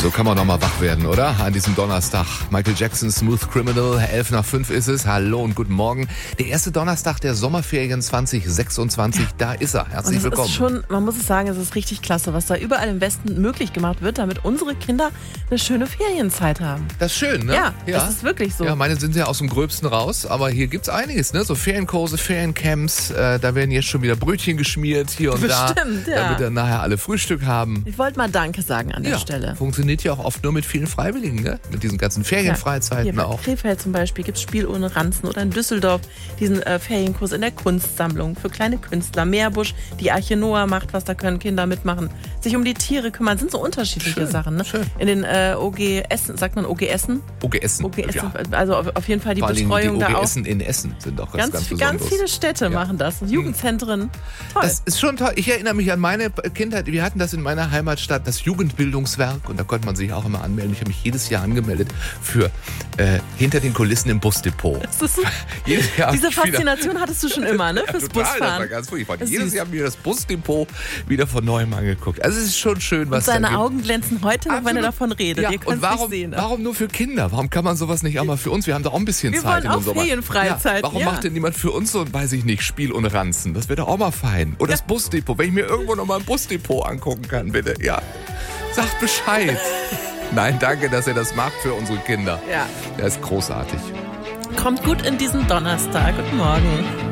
So kann man noch mal wach werden, oder? An diesem Donnerstag. Michael Jackson, Smooth Criminal, 11:05 ist es. Hallo und guten Morgen. Der erste Donnerstag der Sommerferien 2026, da ist er. Herzlich willkommen. Ist schon, man muss es sagen, es ist richtig klasse, was da überall im Westen möglich gemacht wird, damit unsere Kinder eine schöne Ferienzeit haben. Das ist schön, ne? Ja, das ist wirklich so. Ja, meine sind ja aus dem Gröbsten raus, aber hier gibt's einiges, ne? So Ferienkurse, Feriencamps, da werden jetzt schon wieder Brötchen geschmiert, hier und Bestimmt, da. ja. Damit dann nachher alle Frühstück haben. Ich wollte mal Danke sagen an der Stelle. Funktioniert ja auch oft nur mit vielen Freiwilligen, ne? Mit diesen ganzen Ferienfreizeiten hier bei auch. Krefeld zum Beispiel gibt es Spiel ohne Ranzen oder in Düsseldorf diesen Ferienkurs in der Kunstsammlung für kleine Künstler. Meerbusch, die Arche Noah macht was, da können Kinder mitmachen. Sich um die Tiere kümmern, sind so unterschiedliche Sachen. Ne? Schön. In den OG Essen, sagt man OG Essen? OG Essen. Ja. Also auf jeden Fall die Vor allem Betreuung die da OG auch. Essen in Essen sind auch ganz Ganz viele Städte machen das. Jugendzentren. Toll. Das ist schon toll. Ich erinnere mich an meine Kindheit. Wir hatten das in meiner Heimatstadt, das Jugendbildungswerk. Und da konnte man sich auch immer anmelden. Ich habe mich jedes Jahr angemeldet für hinter den Kulissen im Busdepot. Jedes Jahr diese Faszination hattest du schon immer, ne? Fürs total, Busfahren. Das war ganz furchtbar. Jedes Jahr mir das Busdepot wieder von neuem angeguckt. Also es ist schon schön, was und seine da gibt. Augen glänzen heute noch, wenn er davon redet. Ja, Ihr könnt und es nicht sehen. Warum nur für Kinder? Warum kann man sowas nicht auch mal für uns? Wir haben doch auch ein bisschen wir Zeit wollen in auch unserem Ferienfreizeit. Warum macht denn niemand für uns so, weiß ich nicht, Spiel und Ranzen? Das wäre doch auch mal fein. Oder das Busdepot, wenn ich mir irgendwo noch mal ein Busdepot angucken kann, bitte. Ja, sagt Bescheid. Nein, danke, dass ihr das macht für unsere Kinder. Ja. Das ist großartig. Kommt gut in diesen Donnerstag. Guten Morgen.